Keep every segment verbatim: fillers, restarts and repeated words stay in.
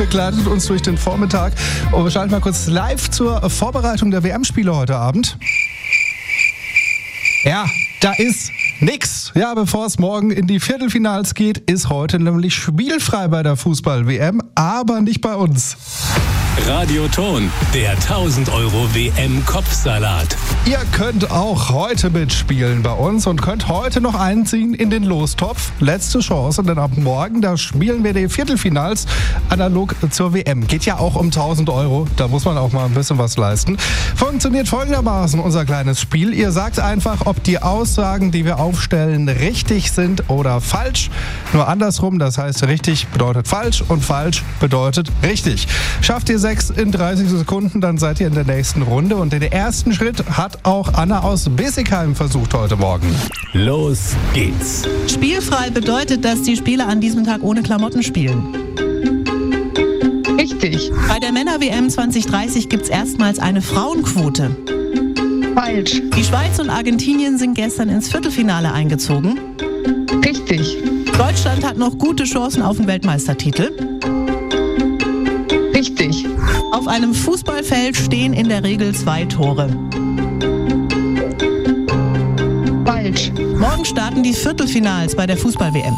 begleitet uns durch den Vormittag. Und wir schalten mal kurz live zur Vorbereitung der W M-Spiele heute Abend. Ja, da ist nix. Ja, bevor es morgen in die Viertelfinals geht, ist heute nämlich spielfrei bei der Fußball-W M, aber nicht bei uns. Radioton, der tausend Euro W M-Kopfsalat. Ihr könnt auch heute mitspielen bei uns und könnt heute noch einziehen in den Lostopf. Letzte Chance, denn ab morgen, da spielen wir die Viertelfinals analog zur W M. Geht ja auch um tausend Euro, da muss man auch mal ein bisschen was leisten. Funktioniert folgendermaßen unser kleines Spiel. Ihr sagt einfach, ob die Aussagen, die wir aufstellen, richtig sind oder falsch. Nur andersrum, das heißt, richtig bedeutet falsch und falsch bedeutet richtig. Schafft ihr sechs in dreißig Sekunden, dann seid ihr in der nächsten Runde. Und den ersten Schritt hat auch Anna aus Bissigheim versucht heute Morgen. Los geht's. Spielfrei bedeutet, dass die Spieler an diesem Tag ohne Klamotten spielen. Richtig. Bei der Männer-W M zwanzig dreißig gibt es erstmals eine Frauenquote. Falsch. Die Schweiz und Argentinien sind gestern ins Viertelfinale eingezogen. Richtig. Deutschland hat noch gute Chancen auf den Weltmeistertitel. Richtig. Auf einem Fußballfeld stehen in der Regel zwei Tore. Falsch. Morgen starten die Viertelfinals bei der Fußball-W M.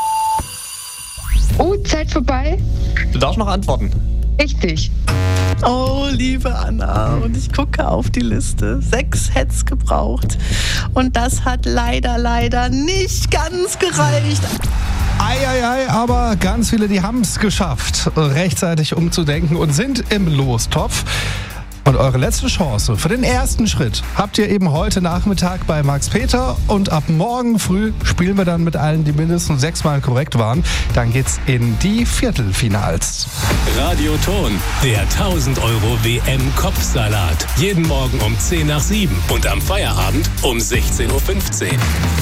Oh, Zeit vorbei. Du darfst noch antworten. Richtig. Oh, liebe Anna, und ich gucke auf die Liste. Sechs hätte es gebraucht. Und das hat leider, leider nicht ganz gereicht. Eieiei, aber ganz viele, die haben es geschafft, rechtzeitig umzudenken und sind im Lostopf. Und eure letzte Chance für den ersten Schritt habt ihr eben heute Nachmittag bei Max Peter. Und ab morgen früh spielen wir dann mit allen, die mindestens sechsmal korrekt waren. Dann geht's in die Viertelfinals. Radioton, der tausend Euro W M-Kopfsalat. Jeden Morgen um zehn nach sieben und am Feierabend um sechzehn Uhr fünfzehn.